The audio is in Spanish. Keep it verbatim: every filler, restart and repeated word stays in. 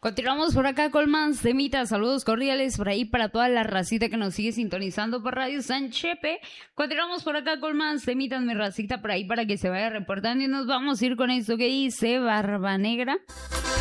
Continuamos por acá con más temitas, saludos cordiales por ahí para toda la racita que nos sigue sintonizando por Radio San Chepe. Continuamos por acá con más temitas, mi racita por ahí para que se vaya reportando y nos vamos a ir con esto que dice Barba Negra.